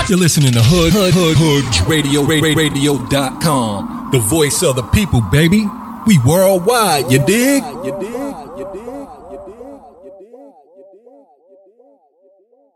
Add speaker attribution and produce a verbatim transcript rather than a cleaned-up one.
Speaker 1: You're listening to Hood Hood Hood Hood Radio Radio dot com. The voice of the people, baby. We worldwide, you dig? You dig? You dig? You dig? You dig?